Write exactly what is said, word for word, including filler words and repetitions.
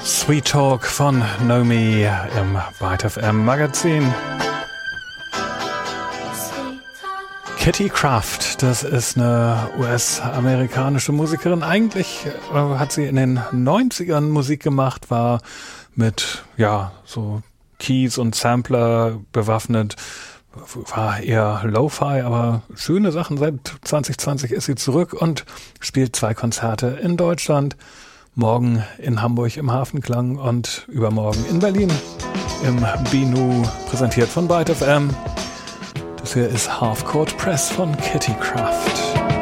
Sweet Talk von Nomi im Byte F M Magazin. Kitty Kraft, das ist eine U S-amerikanische Musikerin. Eigentlich äh, hat sie in den neunzigern Musik gemacht, war mit ja so Keys und Sampler bewaffnet, war eher Lo-Fi, aber schöne Sachen. Seit zwanzig zwanzig ist sie zurück und spielt zwei Konzerte in Deutschland. Morgen in Hamburg im Hafenklang und übermorgen in Berlin im Binu, präsentiert von Byte F M. Das hier ist Half Court Press von Kitty Kraft.